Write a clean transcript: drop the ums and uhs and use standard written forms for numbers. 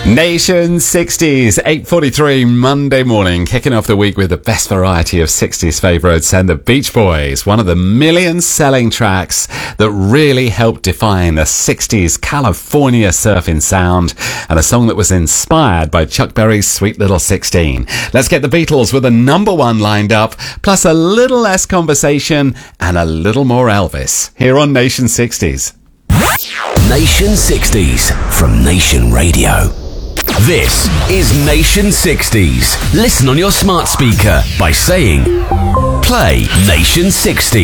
Nation 60s, 8:43 Monday morning, kicking off the week with the best variety of 60s favourites and the Beach Boys, one of the million-selling tracks that really helped define the 60s California surfing sound, and a song that was inspired by Chuck Berry's Sweet Little 16. Let's get the Beatles with a number one lined up, plus a little less conversation and a little more Elvis, here on Nation 60s. Nation 60s from Nation Radio. This is Nation 60s. Listen on your smart speaker by saying, play Nation 60s.